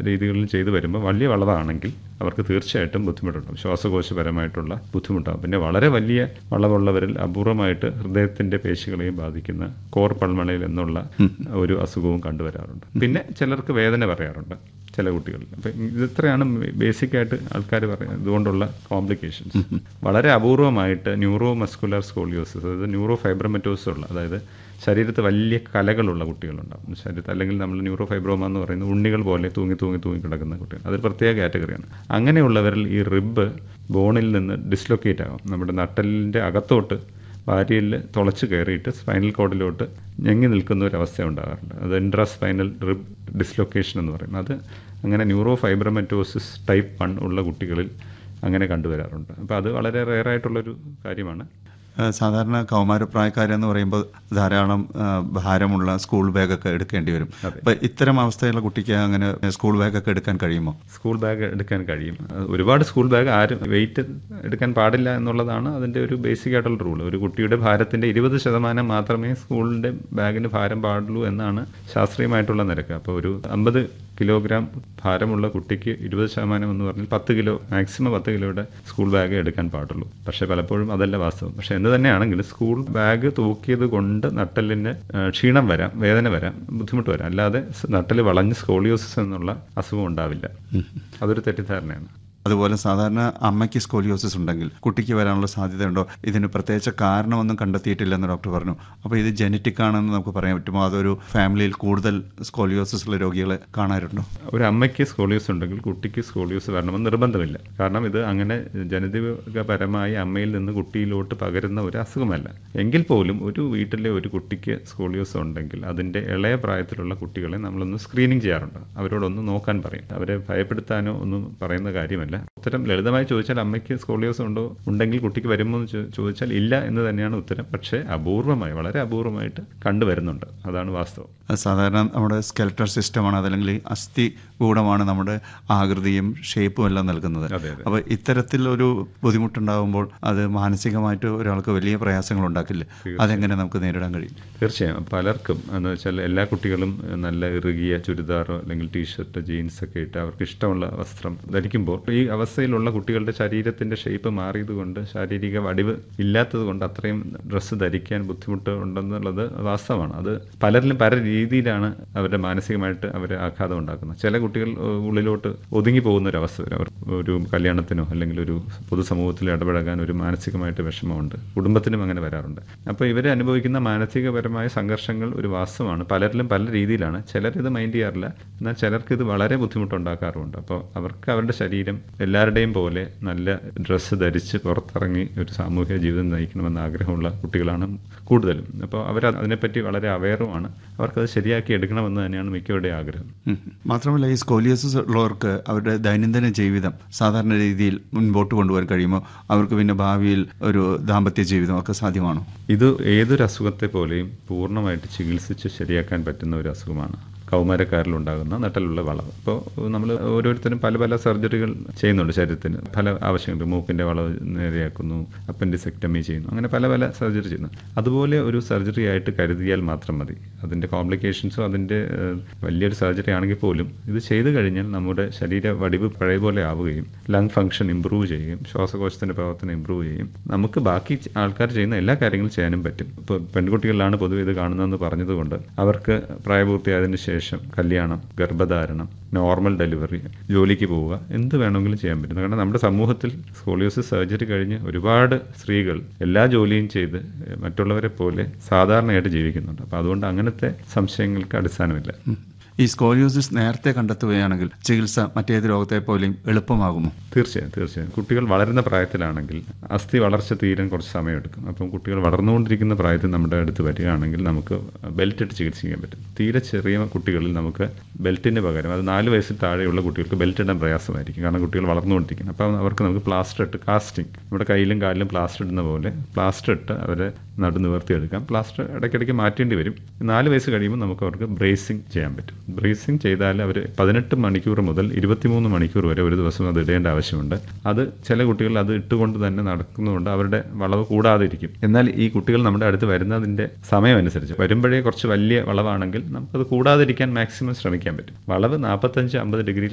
രീതികളിലും ചെയ്തു വരുമ്പോൾ വലിയ വളവാണെങ്കിൽ അവർക്ക് തീർച്ചയായിട്ടും ബുദ്ധിമുട്ടുണ്ടാകും, ശ്വാസകോശപരമായിട്ടുള്ള ബുദ്ധിമുട്ടാകും. പിന്നെ വളരെ വലിയ വളവുള്ളവരിൽ അപൂർവമായിട്ട് ഹൃദയത്തിൻ്റെ പേശികളെയും ബാധിക്കുന്ന കോർ പൾമണയിൽ എന്നുള്ള ഒരു അസുഖവും കണ്ടുവരാറുണ്ട്. പിന്നെ ചിലർക്ക് വേദന പറയാറുണ്ട് ചില കുട്ടികളിൽ. അപ്പം ഇത്രയാണ് ബേസിക്കായിട്ട് ആൾക്കാർ പറയുന്നത് ഇതുകൊണ്ടുള്ള കോംപ്ലിക്കേഷൻസ്. വളരെ അപൂർവമായിട്ട് ന്യൂറോ മസ്കുലർ സ്കോളിയോസിസ്, അതായത് ന്യൂറോ ഫൈബ്രോമറ്റോസിസ് ഉള്ള, അതായത് ശരീരത്ത് വലിയ കലകളുള്ള കുട്ടികളുണ്ടാകും. ശരീരത്ത് അല്ലെങ്കിൽ നമ്മൾ ന്യൂറോ ഫൈബ്രോമ എന്ന് പറയുന്നത് ഉണ്ണികൾ പോലെ തൂങ്ങി കിടക്കുന്ന കുട്ടികൾ, അതൊരു പ്രത്യേക കാറ്റഗറിയാണ്. അങ്ങനെയുള്ളവരിൽ ഈ റിബ് ബോണിൽ നിന്ന് ഡിസ്ലൊക്കേറ്റ് ആകും, നമ്മുടെ നട്ടലിൻ്റെ അകത്തോട്ട് വാരിയിൽ തുളച്ച് കയറിയിട്ട് സ്പൈനൽ കോഡിലോട്ട് ഞെങ്ങി നിൽക്കുന്ന ഒരു അവസ്ഥ ഉണ്ടാകാറുണ്ട്. അത് ഇൻട്രാസ്പൈനൽ റിബ് ഡിസ്ലൊക്കേഷൻ എന്ന് പറയുന്നത്. അത് അങ്ങനെ ന്യൂറോ ഫൈബ്രോമറ്റോസിസ് ടൈപ്പ് 1 ഉള്ള കുട്ടികളിൽ അങ്ങനെ കണ്ടുവരാറുണ്ട്. അപ്പോൾ അത് വളരെ റെയറായിട്ടുള്ളൊരു കാര്യമാണ്. സാധാരണ കൗമാരപ്രായക്കാരെന്ന് പറയുമ്പോൾ ധാരാളം ഭാരമുള്ള സ്കൂൾ ബാഗൊക്കെ എടുക്കേണ്ടി വരും. അപ്പോൾ ഇത്തരം അവസ്ഥയുള്ള കുട്ടിക്ക് അങ്ങനെ സ്കൂൾ ബാഗൊക്കെ എടുക്കാൻ കഴിയുമോ? സ്കൂൾ ബാഗ് എടുക്കാൻ കഴിയും. ഒരുപാട് സ്കൂൾ ബാഗ് ആരും വെയിറ്റ് എടുക്കാൻ പാടില്ല എന്നുള്ളതാണ് അതിൻ്റെ ഒരു ബേസിക് ആയിട്ടുള്ള റൂൾ. ഒരു കുട്ടിയുടെ ഭാരത്തിൻ്റെ 20% മാത്രമേ സ്കൂളിൻ്റെ ബാഗിന് ഭാരം പാടുള്ളൂ എന്നാണ് ശാസ്ത്രീയമായിട്ടുള്ള നിരക്ക്. അപ്പോൾ ഒരു 50 കിലോഗ്രാം ഭാരമുള്ള കുട്ടിക്ക് 20% എന്ന് പറഞ്ഞാൽ 10 കിലോ, മാക്സിമം 10 കിലോയുടെ സ്കൂൾ ബാഗ് എടുക്കാൻ പാടുള്ളൂ. പക്ഷേ പലപ്പോഴും അതല്ല വാസ്തവം. പക്ഷേ എന്ത് തന്നെയാണെങ്കിലും സ്കൂൾ ബാഗ് തൂക്കിയത് കൊണ്ട് നട്ടലിന് ക്ഷീണം വരാം, വേദന വരാം, ബുദ്ധിമുട്ട് വരാം. അല്ലാതെ നട്ടൽ വളഞ്ഞ് സ്കോളിയോസിസ് എന്നുള്ള അസുഖം ഉണ്ടാവില്ല. അതൊരു തെറ്റിദ്ധാരണയാണ്. അതുപോലെ സാധാരണ അമ്മയ്ക്ക് സ്കോലിയോസിസ് ഉണ്ടെങ്കിൽ കുട്ടിക്ക് വരാനുള്ള സാധ്യതയുണ്ടോ? ഇതിന് പ്രത്യേകിച്ച് കാരണമൊന്നും കണ്ടെത്തിയിട്ടില്ലെന്ന് ഡോക്ടർ പറഞ്ഞു. അപ്പോൾ ഇത് ജനറ്റിക് ആണെന്ന് നമുക്ക് പറയാൻ പറ്റുമോ? അതൊരു ഫാമിലിയിൽ കൂടുതൽ സ്കോലിയോസിസ് ഉള്ള രോഗികളെ കാണാറുണ്ടോ? ഒരു അമ്മയ്ക്ക് സ്കോലിയോസ് ഉണ്ടെങ്കിൽ കുട്ടിക്ക് സ്കോലിയോസ് വരണമെന്ന് നിർബന്ധമില്ല. കാരണം ഇത് അങ്ങനെ ജനിതകപരമായി അമ്മയിൽ നിന്ന് കുട്ടിയിലോട്ട് പകരുന്ന ഒരു അസുഖമല്ല. എങ്കിൽ പോലും ഒരു വീട്ടിലെ ഒരു കുട്ടിക്ക് സ്കോലിയോസ് ഉണ്ടെങ്കിൽ അതിൻ്റെ ഇളയ പ്രായത്തിലുള്ള കുട്ടികളെ നമ്മളൊന്ന് സ്ക്രീനിങ് ചെയ്യാറുണ്ട്. അവരോടൊന്ന് നോക്കാൻ പറയും. അവരെ ഭയപ്പെടുത്താനോ ഒന്നും പറയുന്ന കാര്യമല്ല. ഉത്തരം ലളിതമായി ചോദിച്ചാൽ അമ്മയ്ക്ക് സ്കോളിയോസ് ഉണ്ടെങ്കിൽ കുട്ടിക്ക് വരുമോ എന്ന് ചോദിച്ചാൽ ഇല്ല എന്ന് തന്നെയാണ് ഉത്തരം. പക്ഷേ വളരെ അപൂർവമായിട്ട് കണ്ടുവരുന്നുണ്ട്. അതാണ് വാസ്തവം. സാധാരണ നമ്മുടെ സ്കെൽറ്റൽ സിസ്റ്റമാണ്, അതല്ലെങ്കിൽ അസ്ഥി കൂടമാണ് നമ്മുടെ ആകൃതിയും ഷേപ്പും എല്ലാം നൽകുന്നത്. അപ്പോൾ ഇത്തരത്തിലൊരു ബുദ്ധിമുട്ടുണ്ടാകുമ്പോൾ അത് മാനസികമായിട്ട് ഒരാൾക്ക് വലിയ പ്രയാസങ്ങൾ ഉണ്ടാക്കില്ലേ? അതെങ്ങനെ നമുക്ക് നേരിടാൻ കഴിയും? തീർച്ചയായും പലർക്കും എന്ന് വെച്ചാൽ എല്ലാ കുട്ടികളും നല്ല ഇറുകിയ ചുരിദാറോ അല്ലെങ്കിൽ ടീഷർട്ട്, ജീൻസ് ഒക്കെ ഇട്ട് അവർക്ക് ഇഷ്ടമുള്ള വസ്ത്രം ധരിക്കുമ്പോൾ ഈ അവസ്ഥയിലുള്ള കുട്ടികളുടെ ശരീരത്തിൻ്റെ ഷേപ്പ് മാറിയതുകൊണ്ട്, ശാരീരിക വടിവ് ഇല്ലാത്തത് കൊണ്ട് അത്രയും ഡ്രസ്സ് ധരിക്കാൻ ബുദ്ധിമുട്ട് ഉണ്ടെന്നുള്ളത് വാസ്തവമാണ്. അത് പലരിലും പല രീതിയിലാണ് അവരുടെ മാനസികമായിട്ട് അവരെ ആഘാതം ഉണ്ടാക്കുന്നത്. ചില കുട്ടികൾ ഉള്ളിലോട്ട് ഒതുങ്ങി പോകുന്ന ഒരു അവസ്ഥ വരും. അവർ ഒരു കല്യാണത്തിനോ അല്ലെങ്കിൽ ഒരു പൊതുസമൂഹത്തിൽ ഇടപഴകാൻ ഒരു മാനസികമായിട്ട് വിഷമമുണ്ട്. കുടുംബത്തിനും അങ്ങനെ വരാറുണ്ട്. അപ്പോൾ ഇവരെ അനുഭവിക്കുന്ന മാനസികപരമായ സംഘർഷങ്ങൾ ഒരു വാസ്തവമാണ്. പലരിലും പല രീതിയിലാണ്. ചിലരിത് മൈൻഡ് ചെയ്യാറില്ല, എന്നാൽ ചിലർക്ക് ഇത് വളരെ ബുദ്ധിമുട്ടുണ്ടാക്കാറുമുണ്ട്. അപ്പോൾ അവർക്ക് അവരുടെ ശരീരം എല്ലാവരുടെയും പോലെ നല്ല ഡ്രസ്സ് ധരിച്ച് പുറത്തിറങ്ങി ഒരു സാമൂഹിക ജീവിതം നയിക്കണമെന്ന് ആഗ്രഹമുള്ള കുട്ടികളാണ് കൂടുതലും. അപ്പോൾ അവർ അതിനെപ്പറ്റി വളരെ അവെയറുമാണ്. അവർക്കത് ശരിയാക്കി എടുക്കണമെന്ന് തന്നെയാണ് മിക്കവരുടെയും ആഗ്രഹം. മാത്രമല്ല ഈ സ്കോലിയോസിസ് ഉള്ളവർക്ക് അവരുടെ ദൈനംദിന ജീവിതം സാധാരണ രീതിയിൽ മുൻപോട്ട് കൊണ്ടുപോകാൻ കഴിയുമോ? അവർക്ക് പിന്നെ ഭാവിയിൽ ഒരു ദാമ്പത്യ ജീവിതം ഒക്കെ സാധ്യമാണോ? ഇത് ഏതൊരു അസുഖത്തെ പോലെയും പൂർണ്ണമായിട്ട് ചികിത്സിച്ച് ശരിയാക്കാൻ പറ്റുന്ന ഒരു അസുഖമാണ് കൗമാരക്കാരിലുണ്ടാകുന്ന നട്ടലുള്ള വളവ്. അപ്പോൾ നമ്മൾ ഓരോരുത്തരും പല പല സർജറികൾ ചെയ്യുന്നുണ്ട് ശരീരത്തിന്. പല ആവശ്യങ്ങളുണ്ട്. മൂക്കിൻ്റെ വളവ് നേരെയാക്കുന്നു, അപ്പൻഡിസെക്ടമി ചെയ്യുന്നു, അങ്ങനെ പല പല സർജറി ചെയ്യുന്നു. അതുപോലെ ഒരു സർജറി ആയിട്ട് കരുതിയാൽ മാത്രം മതി. അതിൻ്റെ കോംപ്ലിക്കേഷൻസോ അതിൻ്റെ വലിയൊരു സർജറി ആണെങ്കിൽ പോലും ഇത് ചെയ്തു കഴിഞ്ഞാൽ നമ്മുടെ ശരീര വടിവ് പഴയ പോലെ ആവുകയും ലങ് ഫംഗ്ഷൻ ഇമ്പ്രൂവ് ചെയ്യുകയും ശ്വാസകോശത്തിൻ്റെ പ്രവർത്തനം ഇമ്പ്രൂവ് ചെയ്യും. നമുക്ക് ബാക്കി ആൾക്കാർ ചെയ്യുന്ന എല്ലാ കാര്യങ്ങളും ചെയ്യാനും പറ്റും. ഇപ്പോൾ പെൺകുട്ടികളിലാണ് പൊതുവെ ഇത് കാണുന്നതെന്ന് പറഞ്ഞതുകൊണ്ട് അവർക്ക് പ്രായപൂർത്തിയായതിനു ശേഷം കല്യാണം, ഗർഭധാരണം, നോർമൽ ഡെലിവറി, ജോലിക്ക് പോവുക, എന്ത് വേണമെങ്കിലും ചെയ്യാൻ പറ്റും. കാരണം നമ്മുടെ സമൂഹത്തിൽ സ്കോളിയോസിസ് സർജറി കഴിഞ്ഞ് ഒരുപാട് സ്ത്രീകൾ എല്ലാ ജോലിയും ചെയ്ത് മറ്റുള്ളവരെ പോലെ സാധാരണയായിട്ട് ജീവിക്കുന്നുണ്ട്. അപ്പോൾ അതുകൊണ്ട് അങ്ങനത്തെ സംശയങ്ങൾക്ക് അടിസ്ഥാനമില്ല. ഈ സ്കോലിയോസിസ് നേരത്തെ കണ്ടെത്തുകയാണെങ്കിൽ ചികിത്സ മറ്റേത് രോഗത്തെ പോലെയും എളുപ്പമാകുമോ? തീർച്ചയായും. കുട്ടികൾ വളരുന്ന പ്രായത്തിലാണെങ്കിൽ അസ്ഥി വളർച്ച തീരാൻ കുറച്ച് സമയമെടുക്കും. അപ്പം കുട്ടികൾ വളർന്നുകൊണ്ടിരിക്കുന്ന പ്രായത്തിൽ നമ്മുടെ അടുത്ത് വരികയാണെങ്കിൽ നമുക്ക് ബെൽറ്റ് ഇട്ട് ചികിത്സിക്കാൻ പറ്റും. തീരെ ചെറിയ കുട്ടികളിൽ നമുക്ക് ബെൽറ്റിന് പകരം, അത് 4 വയസ്സിൽ താഴെയുള്ള കുട്ടികൾക്ക് ബെൽറ്റ് ഇടാൻ പ്രയാസമായിരിക്കും. കാരണം കുട്ടികൾ വളർന്നുകൊണ്ടിരിക്കും. അപ്പം അവർക്ക് നമുക്ക് പ്ലാസ്റ്റർ ഇട്ട്, കാസ്റ്റിംഗ്, നമ്മുടെ കയ്യിലും കാലിലും പ്ലാസ്റ്റർ ഇടുന്ന പോലെ പ്ലാസ്റ്റർ ഇട്ട് അവരെ നടു നിവർത്തിയെടുക്കാം. പ്ലാസ്റ്റർ ഇടയ്ക്കിടയ്ക്ക് മാറ്റേണ്ടി വരും. 4 വയസ്സ് കഴിയുമ്പോൾ നമുക്ക് അവർക്ക് ബ്രേസിംഗ് ചെയ്യാൻ പറ്റും. ബ്രേസിംഗ് ചെയ്താൽ അവർ 18 മണിക്കൂർ മുതൽ 23 മണിക്കൂർ വരെ ഒരു ദിവസം അത് ഇടേണ്ട ആവശ്യമുണ്ട്. അത് ചില കുട്ടികൾ അത് ഇട്ടുകൊണ്ട് തന്നെ നടക്കുന്നതുകൊണ്ട് അവരുടെ വളവ് കൂടാതെ ഇരിക്കും. എന്നാൽ ഈ കുട്ടികൾ നമ്മുടെ അടുത്ത് വരുന്നതിൻ്റെ സമയം അനുസരിച്ച് വരുമ്പോഴേ കുറച്ച് വലിയ വളവാണെങ്കിൽ നമുക്കത് കൂടാതിരിക്കാൻ മാക്സിമം ശ്രമിക്കാൻ പറ്റും. വളവ് 45-50 ഡിഗ്രി